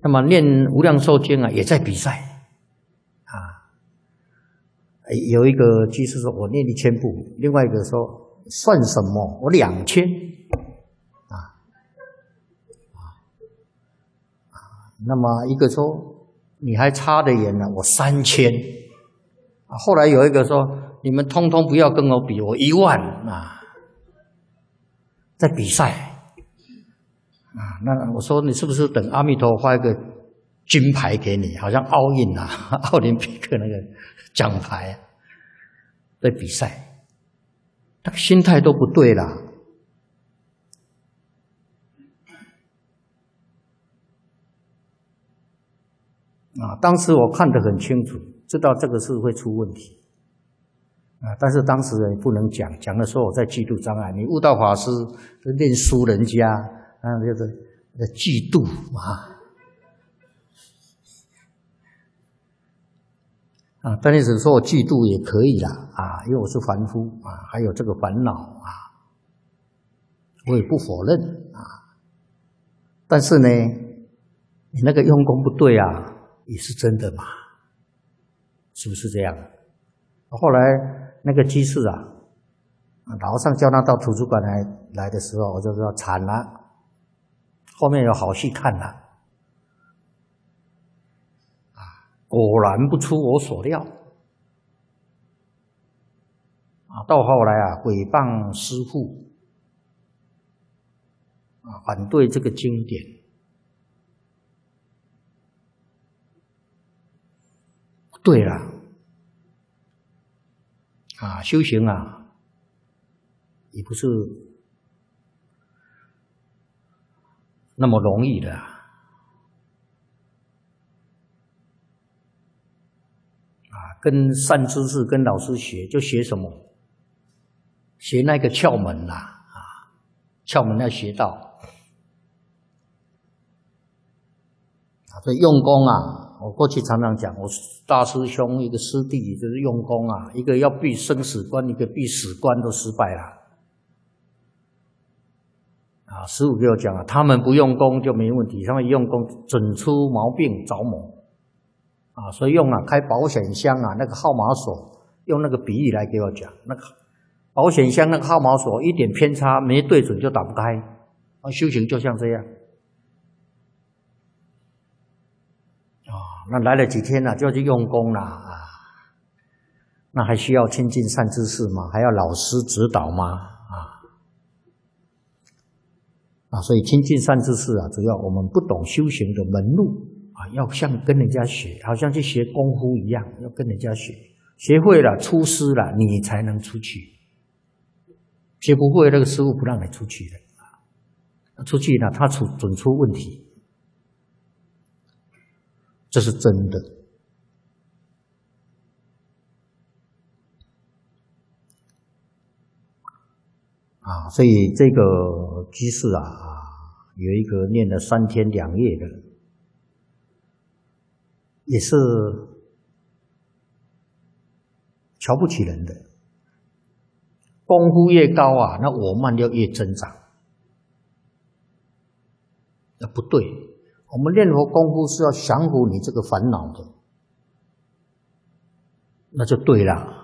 那么念无量寿经啊，也在比赛啊。有一个居士说我念1000部，另外一个说算什么，我2000那么一个说你还差得远呢，我3000。后来有一个说你们通通不要跟我比，我10000啊，在比赛。那我说你是不是等阿弥陀佛发一个金牌给你，好像奥运啊、奥林匹克那个奖牌啊，在比赛，那个心态都不对啦。当时我看得很清楚，知道这个是会出问题但是当时也不能讲，讲的时候我在嫉妒障碍。你悟道法师念书人家。就是嫉妒但是说我嫉妒也可以啦因为我是凡夫还有这个烦恼我也不否认但是呢，你那个用功不对也是真的嘛，是不是这样？后来那个居士老和尚叫他到图书馆来的时候，我就说惨了。后面有好戏看了果然不出我所料到后来诽谤师父反对这个经典对了修行也不是那么容易的跟善知识跟老师学，就学什么？学那个窍门窍门要学到所以用功我过去常常讲，我大师兄一个师弟就是用功一个要避生死关，一个避死关都失败了。师父给我讲他们不用功就没问题，他们用功准出毛病着魔所以用开保险箱那个号码锁，用那个比喻来给我讲，那个保险箱那个号码锁一点偏差没对准就打不开修行就像这样那来了几天就去用功了那还需要亲近善知识吗？还要老师指导吗？所以亲近善知识主要我们不懂修行的门路要像跟人家学，好像去学功夫一样，要跟人家学，学会了出师了，你才能出去。学不会，那个师父不让你出去的出去呢，他准出问题，这是真的所以这个居士有一个念了3天2夜的，也是瞧不起人的。功夫越高那我慢就越增长。那不对，我们念佛功夫是要降服你这个烦恼的，那就对了。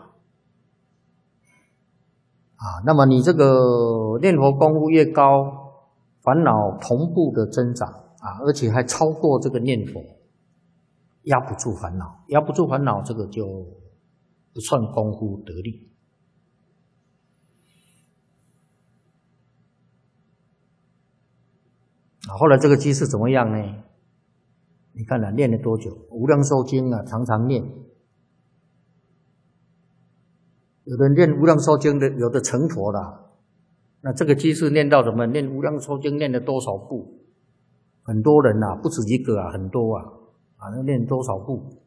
那么你这个念佛功夫越高，烦恼同步的增长而且还超过这个念佛，压不住烦恼，压不住烦恼，这个就不算功夫得力。后来这个居士怎么样呢？你看念了多久？无量寿经常常念。有的念无量寿经的，有的成佛了。那这个居士念到什么？念无量寿经念了多少部？很多人不止一个很多那念多少部？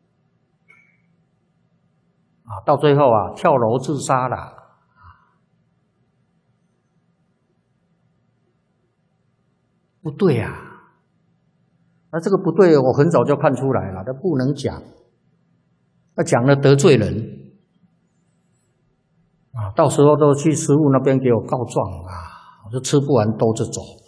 到最后跳楼自杀了。不对那这个不对，我很早就看出来了，他不能讲，他讲了得罪人到时候都去师父那边给我告状我就吃不完兜着走。